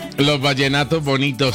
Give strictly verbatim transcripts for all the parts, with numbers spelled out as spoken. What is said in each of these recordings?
Los vallenatos bonitos.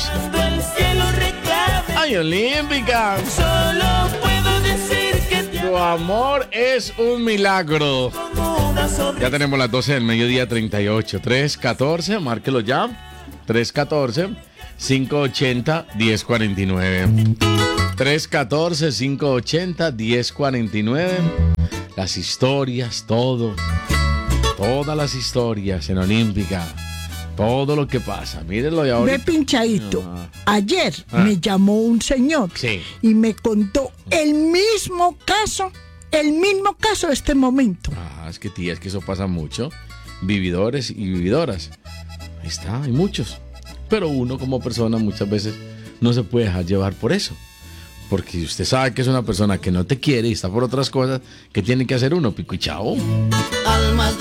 ¡Ay, Olímpica! Solo puedo decir que te Tu amor es un milagro. Ya tenemos las doce del mediodía, treinta y ocho. tres catorce, márquelo ya. tres catorce, cinco ochenta, diez cuarenta y nueve. tres catorce, cinco ochenta, diez cuarenta y nueve. Las historias, todo. Todas las historias en Olímpica. Todo lo que pasa. Mírenlo ya ahora. Ve, pinchadito. Ah. Ayer Ah. me llamó un señor Sí. y me contó el mismo caso, el mismo caso de este momento. Ah, es que tía, es que eso pasa mucho. Vividores y vividoras. Ahí está, hay muchos. Pero uno como persona muchas veces no se puede dejar llevar por eso. Porque si usted sabe que es una persona que no te quiere y está por otras cosas, ¿qué tiene que hacer uno? Pico y chao. almas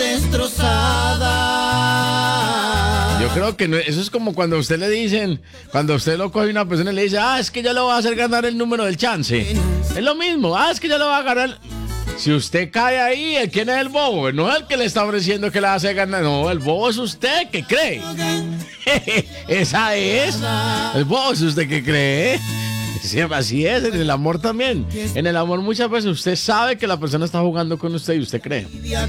destrozadas. Yo creo que no, eso es como cuando a usted le dicen, cuando usted lo coge a una persona y le dice, ah, es que ya le voy a hacer ganar el número del chance. Es lo mismo, ah, es que ya le va a ganar. Si usted cae ahí, ¿quién es el bobo? No es el que le está ofreciendo que le hace ganar, no, el bobo es usted que cree. Esa es. El bobo es usted que cree. Sí, así es, en el amor también. En el amor muchas veces usted sabe que la persona está jugando con usted y usted cree.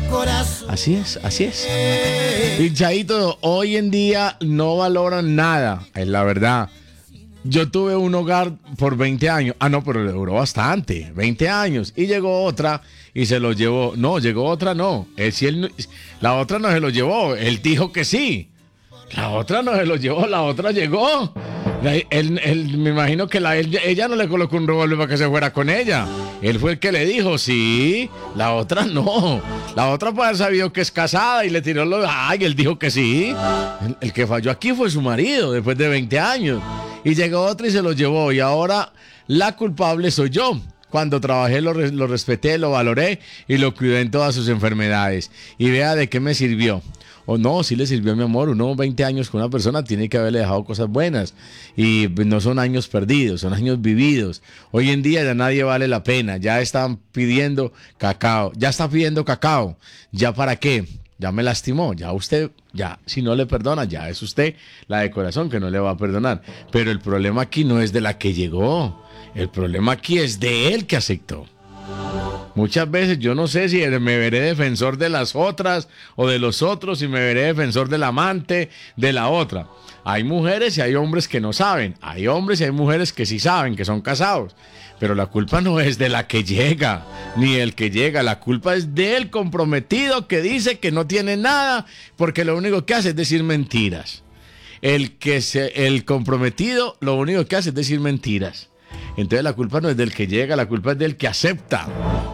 Así es, así es. Pinchadito, hoy en día no valoran nada, es la verdad. Yo tuve un hogar por veinte años. Ah, no, pero le duró bastante, veinte años. Y llegó otra y se lo llevó. No, llegó otra no. Él, sí, él, la otra no se lo llevó, él dijo que sí. La otra no se lo llevó, la otra llegó. Él, él, me imagino que la, él, ella no le colocó un revólver para que se fuera con ella. Él fue el que le dijo, sí. La otra no. La otra puede haber sabido que es casada y le tiró los... Ay, él dijo que sí. El, el que falló aquí fue su marido después de veinte años. Y llegó otra y se lo llevó. Y ahora la culpable soy yo. Cuando trabajé lo, lo respeté, lo valoré y lo cuidé en todas sus enfermedades. Y vea de qué me sirvió. O no, sí le sirvió, mi amor. Uno veinte años con una persona tiene que haberle dejado cosas buenas. Y no son años perdidos, son años vividos. Hoy en día ya nadie vale la pena. Ya están pidiendo cacao. Ya está pidiendo cacao. ¿Ya para qué? Ya me lastimó. Ya usted, ya, si no le perdona, ya es usted la de corazón que no le va a perdonar. Pero el problema aquí no es de la que llegó. El problema aquí es de él que aceptó. Muchas veces yo no sé si me veré defensor de las otras o de los otros, si me veré defensor del amante de la otra. Hay mujeres y hay hombres que no saben. Hay hombres y hay mujeres que sí saben, que son casados. Pero la culpa no es de la que llega, ni el que llega. La culpa es del comprometido que dice que no tiene nada, porque lo único que hace es decir mentiras. El, que se, el comprometido lo único que hace es decir mentiras. Entonces la culpa no es del que llega, la culpa es del que acepta.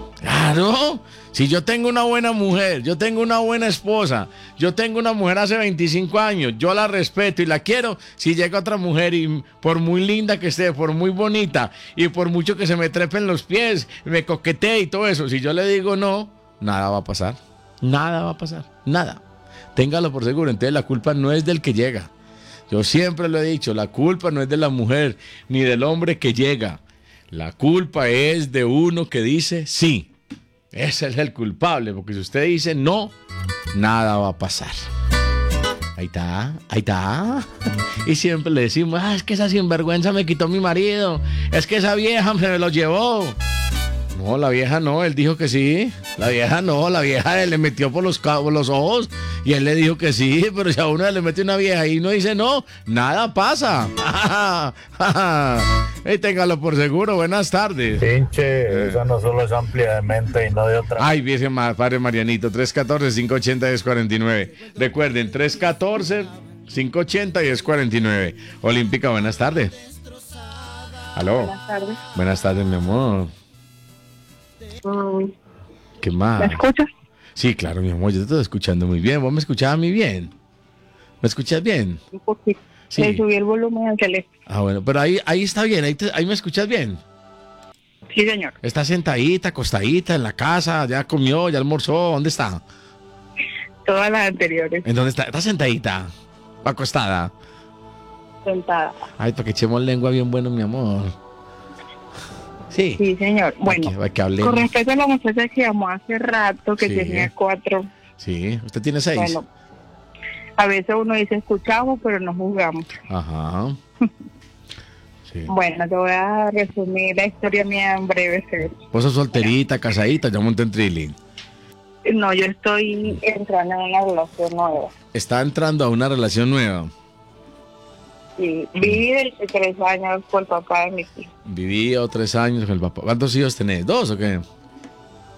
Claro, si yo tengo una buena mujer, yo tengo una buena esposa, yo tengo una mujer hace veinticinco años, yo la respeto y la quiero, si llega otra mujer y por muy linda que esté, por muy bonita y por mucho que se me trepen los pies, me coquetee y todo eso, si yo le digo no, nada va a pasar, nada va a pasar, nada. Téngalo por seguro, entonces la culpa no es del que llega. Yo siempre lo he dicho, la culpa no es de la mujer ni del hombre que llega. La culpa es de uno que dice sí. Ese es el culpable, porque si usted dice no, nada va a pasar. Ahí está, ahí está. Y siempre le decimos, ah, es que esa sinvergüenza me quitó mi marido. Es que esa vieja me lo llevó. No, la vieja no, él dijo que sí. La vieja no, la vieja le metió por los, por los ojos y él le dijo que sí, pero si a uno le mete una vieja y uno dice no, nada pasa. Y téngalo por seguro, buenas tardes. Pinche, eh. Esa no solo es amplia de mente y no de otra. Ay, bien, padre Marianito, tres uno cuatro, cinco ocho cero, uno cero cuatro nueve. Recuerden, tres uno cuatro, cinco ocho cero, uno cero cuatro nueve. Olímpica, buenas tardes. Aló. Buenas tardes. Buenas tardes, mi amor. Mm. ¿Qué más? ¿Me escuchas? Sí, claro, mi amor, yo te estoy escuchando muy bien. ¿Vos me escuchabas a mí bien? ¿Me escuchas bien? Un poquito. Sí. Le subí el volumen al teléfono. Ah, bueno, pero ahí, ahí está bien, ahí, te, ahí me escuchas bien. Sí, señor. ¿Está sentadita, acostadita en la casa? ¿Ya comió, ya almorzó? ¿Dónde está? Todas las anteriores. ¿En dónde está? ¿Está sentadita? ¿Acostada? Sentada. Ay, para que echemos lengua bien bueno, mi amor. Sí. Sí, señor. Bueno, para que, para que hablemos. con respecto a la muchacha que llamó hace rato, que Sí. tenía cuatro. Sí, ¿usted tiene seis? Bueno, A veces uno dice escuchamos, pero no juzgamos. Ajá. Sí. Bueno, te voy a resumir la historia mía en breve. ¿Sí? Vos sos solterita, casadita, ya monté en Trilling. No, yo estoy entrando en una relación nueva. Está entrando a una relación nueva. Sí, viví veintitrés años por papá de mis hijos. Viví o tres años con el papá. ¿Cuántos hijos tenés? ¿Dos o qué?